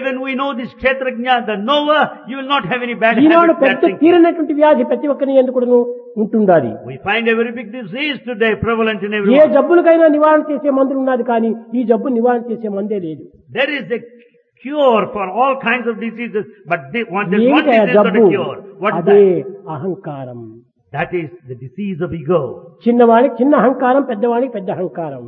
when we know this Kshetrajna, the knower, you will not have any bad Eenadu habits. bad పెద్ద thinking. తీరనటువంటి వ్యాధి ప్రతి ఒక్కరిని ఎందుకు ఉంటుండాలి. We find a very big disease today prevalent in A everyone. జబ్బులకైనా నివారణ చేసే మందులు ఉన్నది కానీ ఈ జబ్బు నివారణ చేసే మందే లేదు. There is a cure for all kinds of diseases, but there's one ఏమిటి ఆ disease not జబ్బు? a cure. What is అదే that? అహంకారం. That is the disease of ego. చిన్నవాడికి చిన్న అహంకారం, పెద్దవాడికి పెద్ద అహంకారం.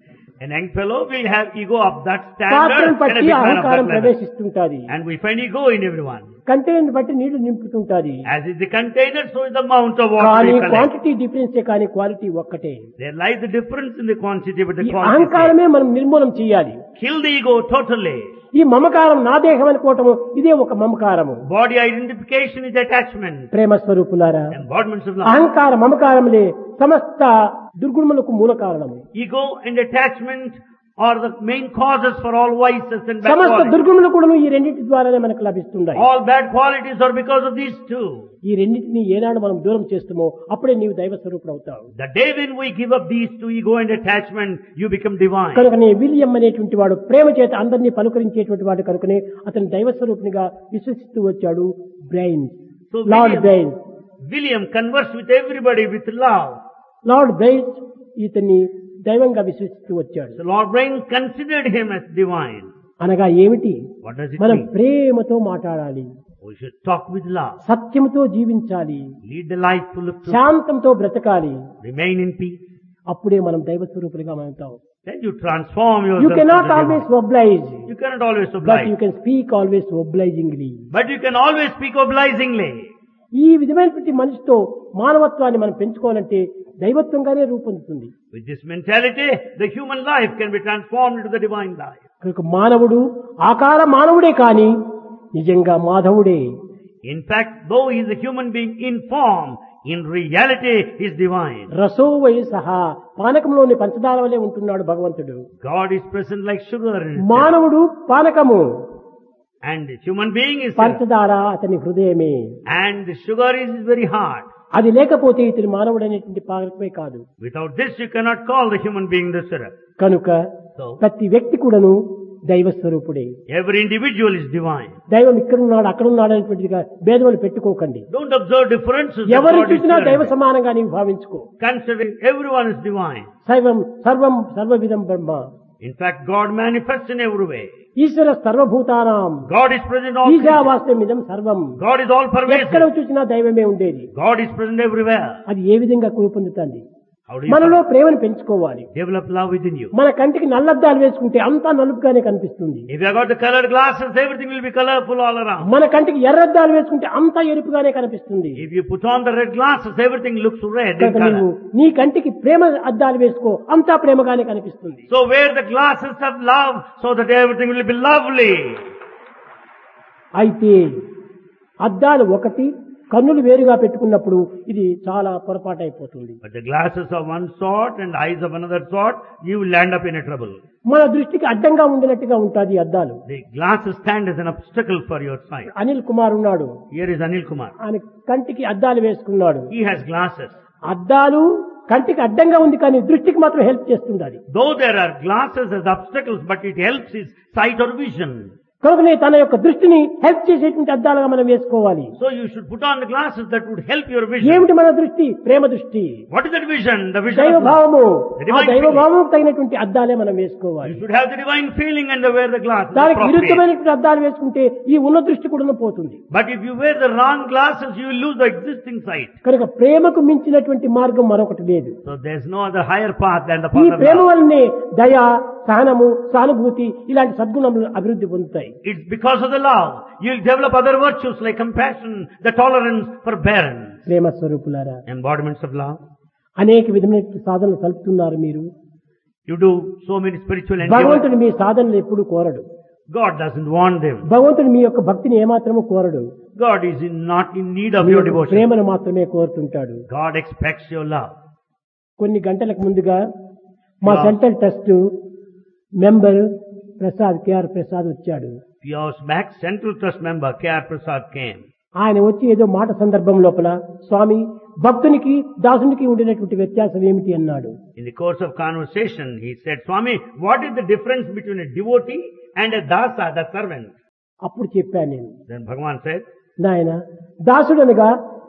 An young fellow will have ego of that standard పాత్రను and a బట్టి big man of అహంకారం that level. ప్రవేశిస్తుంటాది. And we find ego in everyone. Container బట్టి నీళ్లు నింపుతుంటాది. As is the container, so is the amount of water కానీ we collect. Quantity డిఫరెన్సే కానీ quality ఒక్కటే. There lies the difference in the quantity but the ఈ quality. అహంకారమే మనం నిర్మూలన చేయాలి. Kill the ego totally. ఈ మమకారం నా దేహం అనుకోవటము ఇదే ఒక మమకారము. Body identification is attachment. ప్రేమ స్వరూపులారా, Embodiments of love. అహంకార మమకారములే సమస్త దుర్గుణములకు మూల కారణము. Ego and attachment are the main causes for all vices and bad సమస్త qualities. దుర్గుణములు కూడా ఈ రెండింటి ద్వారానే మనకు లభిస్తున్నాయి. All bad qualities are because of these two. ఈ రెండింటిని ఏనాడు మనం దూరం చేస్తామో అప్పుడే నీవు దైవ స్వరూపుడు అవుతావు. The day when we give up these two, ego and attachment, you become divine. కనుకనే విలియం అనేటువంటి వాడు ప్రేమ చేత అందరినీ పలుకరించేటువంటి వాడు కనుకనే అతను దైవ స్వరూపునిగా విశ్వసిస్తూ వచ్చాడు. Brain, So lord brain, William conversed with everybody with love. Lord brain ఇతన్ని దైవంగా విశ్వసిస్తూ వచ్చాడు. So Lord Brain considered him as divine. అనగా ఏమిటి? What does it మనం mean? ప్రేమతో మాట్లాడాలి, We should talk with love. సత్యంతో జీవించాలి, Lead the life full of truth. శాంతంతో బ్రతకాలి. Remain in peace. అప్పుడే మనం దైవ స్వరూపులుగా అవుతాం. Then you transform you yourself. Cannot into always divine. Oblige, You cannot always but oblige. You can speak always obligingly. But you can always speak obligingly. ఈ విధమైనటువంటి మనిషితో మానవత్వాన్ని మనం పెంచుకోవాలంటే దైవత్వంగానే రూపొందుతుంది. With this mentality, the human life can be transformed into the divine life. కనుక మానవుడు ఆకార మానవుడే కాని నిజంగా మాధవుడే. In fact, though he is a human being in form, in reality he is divine. రసోవై సహా పానకంలోని పంచదార వలె ఉంటున్నాడు భగవంతుడు. God is present like sugar in his మానవుడు పానకము, and the human being is పంచదార అతని హృదయమే. and the sugar is his very heart. అది లేకపోతే ఇతని మానవుడు అనేటువంటి పానకమే కాదు. Without this you cannot call the human being the syrup. కనుక So ప్రతి వ్యక్తి కూడాను దైవ స్వరూపుడే. every individual is divine. దైవం ఇక్కడున్నాడు అక్కడున్నాడు అనేటువంటిదిగా భేదములు పెట్టుకోకండి. Don't observe differences. that ఎవరు God is చూసినా there. దైవ సమానంగా నీవు భావించుకో. Considering everyone is divine. సర్వం సర్వం సర్వవిధం బ్రహ్మ. In fact, God manifests in every way. ఈశ్వర సర్వభూతానాం God is present in all creatures. ఈశావాస్యమిదం సర్వం. God is all ఎక్కడ pervasive. చూసినా దైవమే ఉండేది. God is present everywhere. అది ఏ విధంగా రూపొందుతుంది? How do you మనలో ప్రేమను పెంచుకోవాలి. develop love within you? మన కంటికి నల్లద్దాలు వేసుకుంటే అంతా నలుపుగానే కనిపిస్తుంది. If you have got the colored glasses, everything will be colorful all around. మన కంటికి ఎర్రద్దాలు వేసుకుంటే అంతా ఎరుపుగానే కనిపిస్తుంది. If you put on the red glasses, everything looks red in కనుక నువ్వు color. నీ కంటికి ప్రేమ అద్దాలు వేసుకో, అంతా ప్రేమగానే కనిపిస్తుంది. So wear the glasses of love so that everything will be lovely. అయితే అద్దాలు ఒకటి, కన్నులు వేరుగా పెట్టుకున్నప్పుడు ఇది చాలా పొరపాటు అయిపోతుంది. But the glasses of one sort and eyes of another sort, you will land up in a trouble. మన దృష్టికి అడ్డంగా ఉండినట్టుగా ఉంటుంది అద్దాలు. The glasses stand as an obstacle for your sight. Anil Kumar ఉన్నాడు, Here is Anil Kumar. ఆయన కంటికి అద్దాలు వేసుకున్నాడు. He has glasses. అద్దాలు కంటికి అడ్డంగా ఉంది కానీ దృష్టికి మాత్రం హెల్ప్ చేస్తుంది అది. Though there are glasses as obstacles, but it helps his sight or vision. కనుకనే తన యొక్క దృష్టిని హెల్ప్ చేసేటువంటి అద్దాలుగా మనం వేసుకోవాలి. So you should put on the glasses that would help your vision. ఏమిటి మన దృష్టి? ప్రేమ దృష్టి, What is that vision? The vision దైవ of love. భావము. The ఆ divine దైవ feeling. భావముకు తగినటువంటి అద్దాలే మనం వేసుకోవాలి. You should have the divine feeling and wear the glasses. దానికి appropriate. విరుద్ధమైనటువంటి అద్దాలు వేసుకుంటే ఈ ఉన్న దృష్టి కూడా పోతుంది. But if you wear the wrong glasses, you will lose the existing sight. కనుక ప్రేమకు మించినటువంటి మార్గం మరొకటి లేదు. So there's no other higher path than the ఈ path of ప్రేమ love. వల్లనే దయ, సహనము, సానుభూతి ఇలాంటి సద్గుణములు అభివృద్ధి పొందుతాయి. It's because of the love. You'll develop other virtues like compassion, the tolerance, forbearance. ప్రేమ స్వరూపులారా, Embodiments of love. అనేక విధమైన సాధనలు కలుపుతున్నారు మీరు. You do so many spiritual endeavors. భగవంతుడు మీ సాధనలు ఎప్పుడు కోరడు. God doesn't want them. భగవంతుడు మీ యొక్క భక్తిని ఏమాత్రము కోరడు. God is not in need of me your యొక్క devotion. ప్రేమను మాత్రమే కోరుతుంటాడు. God expects your love. కొన్ని గంటలకు ముందుగా మా Yeah. Central trust member Prasad, KR Prasad వచ్చాడు. Few hours back, Central Trust member K.R. Prasad came. ఆయన వచ్చి ఏదో మాట సందర్భం లోపల స్వామి భక్తునికి దాసునికి ఉండినటువంటి వ్యత్యాసం ఏమిటి అన్నాడు. In the course of conversation, he said, Swami, what is the difference between a devotee and a dasa, the servant? అప్పుడు చెప్పాను నేను, Then Bhagavan said, నాయన దాసుడనగా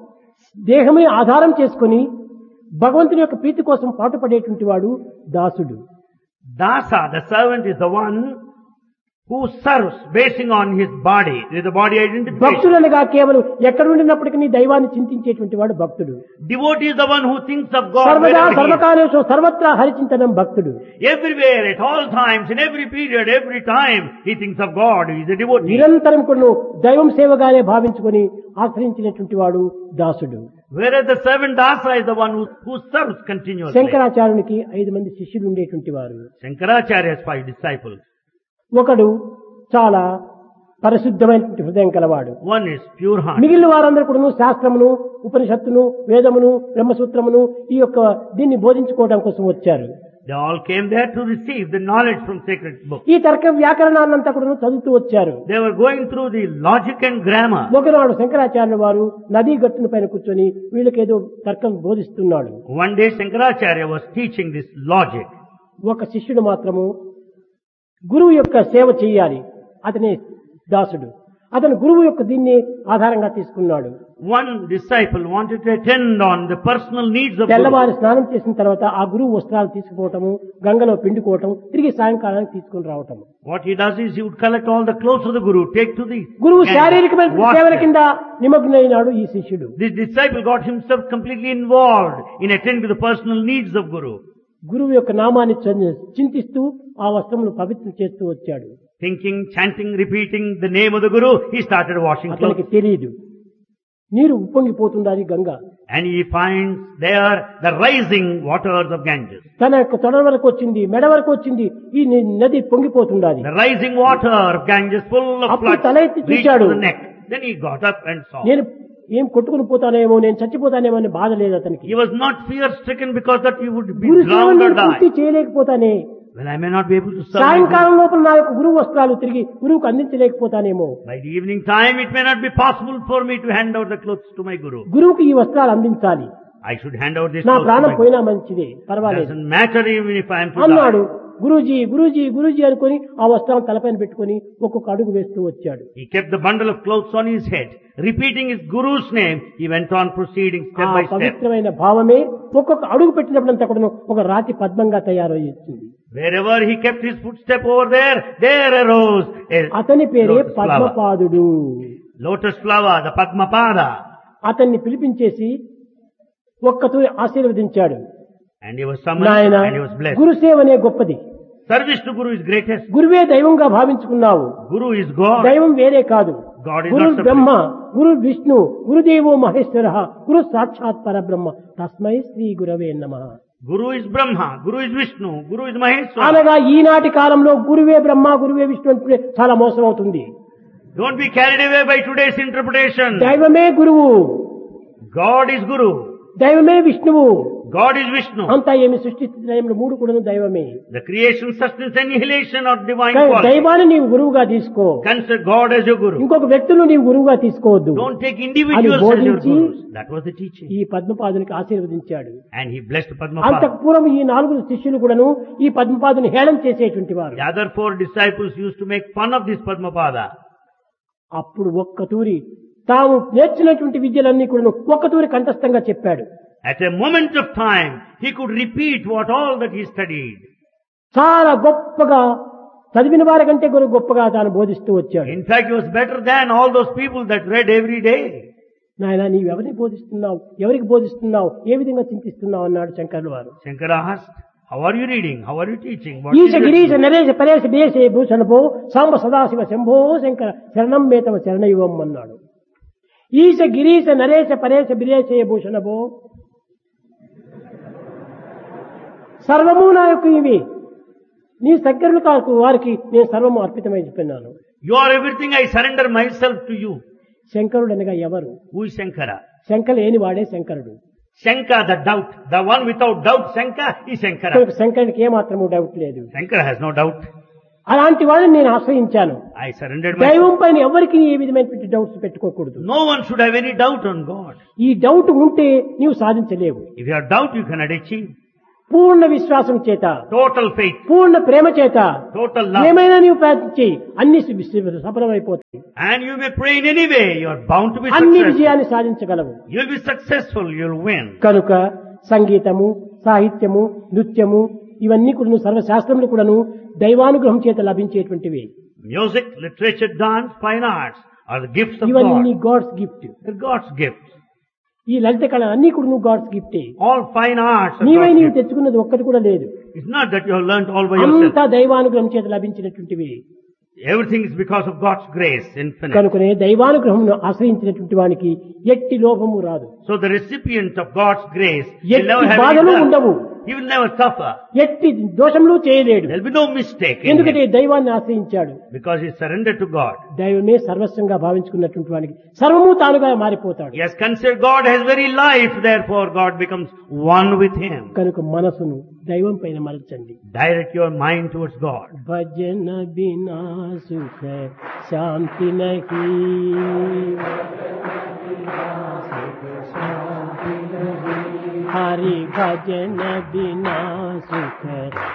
దేహమే ఆధారం చేసుకొని భగవంతుని యొక్క ప్రీతి కోసం పాటుపడేటువంటి వాడు దాసుడు. Dasa, the servant, is the one who serves basing on his body, with the body identification. భక్తుడనగా కేవలం ఎక్కడ ఉండినప్పటికీ దైవాన్ని చింతించేటువంటి వాడు భక్తుడు. Devotee is the one who thinks of God సర్వదా wherever he is. సర్వకాలేషు సర్వత్రా హరిచింతనం భక్తుడు. Everywhere, at all times, in every period, every time, he thinks of God. He is a devotee. నిరంతరం కూడా దైవం సేవగానే భావించుకొని ఆశ్రయించినటువంటి వాడు దాసుడు. Whereas the servant Dasa is the one who serves continuously. శంకరాచార్యునికి 5 మంది శిష్యులు ఉండేటువంటి వారు. Shankaracharya has 5 disciples. ఒకడు చాలా పరిశుద్ధమైనటువంటి హృదయం కలవాడు. One is pure heart. మిగిలిన వారందరూ కూడా శాస్త్రమును, ఉపనిషత్తును, వేదమును, బ్రహ్మసూత్రమును ఈ యొక్క దీన్ని బోధించుకోవడం కోసం వచ్చారు. They all came there to receive the knowledge from sacred books. ఈ తర్క వ్యాకరణాన్నంతా కూడా చదువుతూ వచ్చారు. They were going through the logic and grammar. ఒకనాడు శంకరాచార్యుల వారు నదీ గట్టున పైన కూర్చొని వీళ్ళకేదో తర్కం బోధిస్తున్నాడు. One day Shankaracharya was teaching this logic. ఒక శిష్యుడు మాత్రము గురువు యొక్క సేవ చెయ్యాలి, అతనే దాసుడు. అతను గురువు యొక్క దీన్ని ఆధారంగా తీసుకున్నాడు. One disciple wanted to attend on the personal needs of Guru. తెల్లవారి స్నానం చేసిన తర్వాత ఆ గురువు వస్త్రాలు తీసుకుపోవటము, గంగలో పిండుకోవటం, తిరిగి సాయంకాలానికి తీసుకుని రావటం. What he does is he would collect all the clothes of the Guru, take to the గురువు Ganges, శారీరకమైన wash సేవల them. కింద నిమగ్నైనాడు ఈ శిష్యుడు. This disciple got himself completely involved in attending to the personal needs of Guru. గురువు యొక్క నామాన్ని చింతిస్తూ ఆ వస్త్రములు పవిత్రం చేస్తూ వచ్చాడు. Thinking, chanting, repeating the name of the Guru, he started washing అతనికి clothes. తెలియదు నీరు ఉప్పొంగిపోతుండాలి Ganga. And he finds there the rising waters of Ganges. తన యొక్క తొడ వరకు వచ్చింది, మెడ వరకు వచ్చింది, ఈ నది పొంగిపోతుండాలి. The rising water of Ganges full of అప్పుడు floods తల ఎత్తి reached చూశాడు. to the neck. Then he got up and saw. నేను ఏం కొట్టుకుని పోతానేమో, నేను చచ్చిపోతానేమో అని బాధ లేదు అతనికి. He was not fear-stricken because that he would be Guru drowned or సేవను పూర్తి die. చేయలేకపోతానే, Well, I may not be able to serve my సాయంకాలం లోపల నా యొక్క గురువు వస్త్రాలు తిరిగి గురువుకు అందించలేకపోతానేమో, Guru. By the evening time, it may not be possible for me to hand out the clothes to my Guru. గురువుకి ఈ వస్త్రాలు అందించాలి. I should hand out this నా clothes to ప్రాణం my Guru. పోయినా మంచిదే, పర్వాలేదు Doesn't matter even if I am to అన్నాడు. die. గురూజీ గురూజీ గురూజీ అనుకుని ఆ వస్త్రాలను తలపైన పెట్టుకుని ఒక్కొక్క అడుగు వేస్తూ వచ్చాడు. He kept the bundle of clothes on his head. Repeating his Guru's name, he went on proceeding ఆ step by step. పవిత్రమైన భావమే ఒక్కొక్క అడుగు పెట్టినప్పుడంతా కూడా ఒక రాతి పద్మంగా తయారయ్యింది. Wherever he kept his footstep over there arose a అతని పేరే lotus flower. పద్మపాదుడు. Lotus flower, the Padmapada. అతన్ని పిలిపించేసి ఒక్కతూరి ఆశీర్వదించాడు. And he was summoned నాయన and he was blessed. గురుసేవనే గొప్పది. Service to Guru is greatest. గురువే దైవంగా భావించుకున్నావు. Guru is God. దైవం వేరే కాదు. God is Guru not separate. బ్రహ్మ, గురు విష్ణు, గురుదేవో మహేశ్వర, గురు సాక్షాత్ పరబ్రహ్మ, తస్మై శ్రీ గురవే నమః. Guru is Brahma, Guru is Vishnu, Guru is Maheshwara. అనగా ఈనాటి కాలంలో గురువే బ్రహ్మ, గురువే విష్ణు అంటే చాలా మోసం అవుతుంది. Don't be carried away by today's interpretation. దైవమే గురువు, God is Guru. దైవమే విష్ణువు, God is Vishnu. అంతా ఏమి సృష్టిస్తున్న మూడు కూడా దైవమే. The creation, sustenance, annihilation are divine కానీ qualities. దైవాన్ని నీవు గురువుగా తీసుకో, Consider God as your Guru. ఇంకొక వ్యక్తులు నీవు గురువుగా తీసుకోవద్దు. Don't take individuals as your బోధించి Gurus. That was the teaching. ఈ పద్మపాదునికి ఆశీర్వదించాడు. And he blessed అంతకు Padmapada. పూర్వం ఈ 4 శిష్యులు కూడాను ఈ పద్మపాదుని హేళన చేసేటువంటి వారు. The other 4 disciples used to make fun of this Padmapada. అప్పుడు ఒక్కతూరి తాము నేర్చినటువంటి విద్యలన్నీ కూడా ఒక్కతూరి కంఠస్థంగా చెప్పాడు. At a moment of time, he could repeat all that he studied. చాలా గొప్పగా చదివిన వారి కంటే కూడా గొప్పగా తాను బోధిస్తూ వచ్చాడు. In fact, he was better than all those people that read every day. నాయన నీవు ఎవరికి బోధిస్తున్నావు, ఎవరికి బోధిస్తున్నావు, ఏ విధంగా చింతిస్తున్నావు అన్నాడు శంకరుల వారు. Shankara asked, how are you reading? How are you teaching? What ఈశ is it? గిరీశ నరేశ పరేశ బిరేశే భూషణభో సాంబ సదాశివ శంభో శంకర శరణం మేతవ శరణయువం అన్నాడు. ఈశ గిరీశ నరేశ పరేశ బిరేశే భూషణభో సర్వము నా యొక్క ఇవి నీ శంకరులు కాకు వారికి నేను సర్వము అర్పితమై చెప్పినాను. You are everything, I surrender myself to you. శంకరుడు అనగా ఎవరు? Who is Shankara? శంక లేని వాడే శంకరుడు. Shanka, the doubt. The one without doubt, Shanka is Shankara. శంకరుడికి ఏమాత్రము డౌట్ లేదు. Shankara has no doubt. అలాంటి వాడిని నేను ఆశ్రయించాను. I surrendered myself. దైవం పైన ఎవరికి ఏ విధమైనటువంటి డౌట్స్ పెట్టుకోకూడదు. No one should have any doubt on God. ఈ డౌట్ ఉంటే నీవు సాధించలేవు. If you have doubt, you cannot achieve. పూర్ణ విశ్వాసం చేత, total faith, పూర్ణ ప్రేమ చేత total love. ఏమైనా నీవు ప్రార్థించి అన్ని సఫలమైపోతాయి. And you may pray in any way, you are bound to be అన్ని successful. విజయాన్ని సాధించగలవు. You'll be successful, you'll win. కనుక సంగీతము, సాహిత్యము, నృత్యము ఇవన్నీ కూడా సర్వశాస్త్రములు కూడాను దైవానుగ్రహం చేత లభించేటువంటివి. Music, literature, dance, fine arts are the gifts of ఇవన్నీ God. God's gift. They're God's gifts. ఈ లలిత కళ అన్ని కూడా God's గిఫ్టే. All fine arts are నీవై God's నీవు gifts. తెచ్చుకున్నది ఒక్కటి కూడా లేదు. It's not that you have learnt all by yourself. అంతా దైవానుగ్రహం చేత లభించినటువంటివి. Everything is because of God's grace, infinite. కనుకనే దైవానుగ్రహమును ఆశ్రయించినటువంటి వానికి ఎట్టి లోపము రాదు. So the recipient of God's grace will never ఎట్టి have బాధలు any ఉండవు. love. He will never suffer. ఎట్టి దోషములు చేయలేడు. There will be no mistake in ఎందుకంటే him, దైవాన్ని ఆశ్రయించాడు. because he surrendered to God. దైవమే సర్వస్వంగా భావించుకున్నటువంటి వానికి సర్వము తానుగా మారిపోతాడు. He has considered God as very life, therefore God becomes one with him. కనుక మనసును దైవం పైన మరల్చండి. Direct your mind towards God. భజన బినా సుఖ శాంతి నహీ, హరి భజన బినా సుఖ